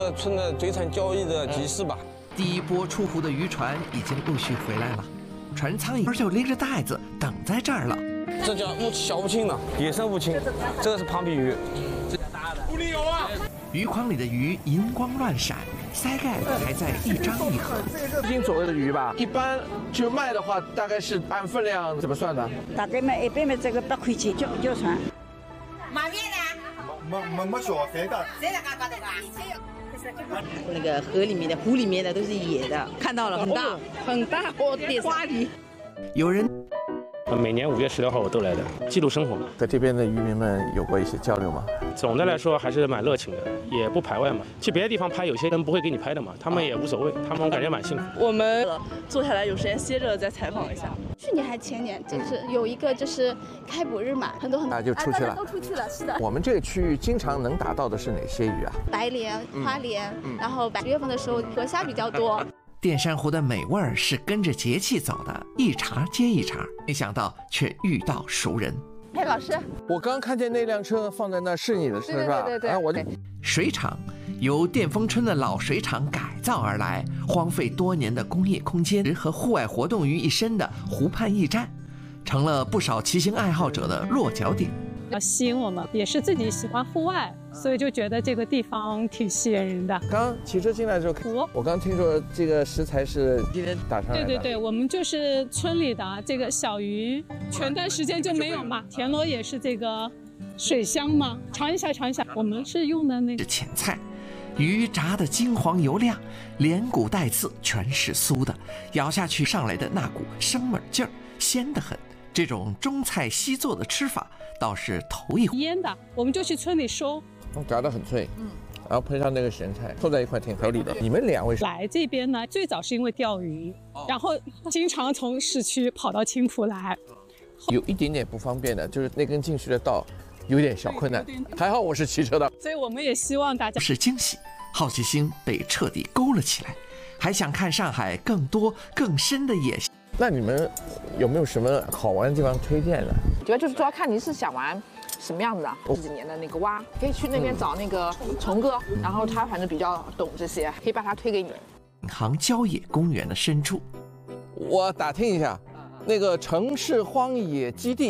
村的堆场交易的集市吧。 第一波出湖的渔船已经陆续回来了，船舱里就拎着袋子等在这儿了。 这叫小乌青呢，野生乌青，这个是庞皮鱼。 湖里有啊。 鱼筐里的鱼银光乱闪，鳃盖还在一张一合。 1斤左右的鱼吧，一般就卖的话，大概是按分量怎么算的？ 大概卖100这个8块钱就船。 马面呢？ 没说谁的？ 谁的搞的吧？ 那个河里面的、湖里面的都是野的，看到了很大很大哦，得花鱼。 有人每年5月16号我都来的，记录生活。 和这边的渔民们有过一些交流吗？ 总的来说还是蛮热情的，也不排外嘛。去别的地方拍，有些人不会给你拍的嘛，他们也无所谓，他们我感觉蛮幸福。 我们坐下来有时间歇着再采访一下。 去年还前年，就是有一个就是开捕日嘛，很多大家就出去了， 都出去了，是的。 我们这个区域经常能打到的是哪些鱼啊？ 白鲢、花鲢，然后10月份的时候河虾比较多。 淀山湖的美味儿是跟着节气走的，一茬接一茬，没想到却遇到熟人。 哎，老师， 我刚看见那辆车放在那，是你的车是吧？ 对。 我就水厂由淀丰村的老水厂改造而来，荒废多年的工业空间和户外活动于一身的湖畔驿站，成了不少骑行爱好者的落脚点。 要吸引我们，也是自己喜欢户外，所以就觉得这个地方挺吸引人的。 刚骑车进来的时候，我刚听说这个食材是今天打上来的。 对，我们就是村里的这个小鱼，前段时间就没有嘛。田螺也是这个水乡嘛，尝一下。我们是用的那个前菜，鱼炸得金黄油亮，连骨带刺全是酥的，咬下去上来的那股生味劲儿，鲜得很。这种中菜西做的吃法倒是头一回。 腌的，我们就去村里收， 炸得很脆，然后配上那个咸菜，凑在一块挺合理的。你们2位来这边呢，最早是因为钓鱼，然后经常从市区跑到青浦来。 有一点点不方便的，就是那根进去的道有点小困难，还好我是骑车的。 所以我们也希望大家是惊喜，好奇心被彻底勾了起来，还想看上海更多更深的野性。 那你们有没有什么好玩的地方推荐的？ 主要就是主要看你是想玩什么样子的。这几年的那个蛙，可以去那边找那个虫哥，然后他反正比较懂这些，可以把他推给你。 闵行郊野公园的深处， 我打听一下，那个城市荒野基地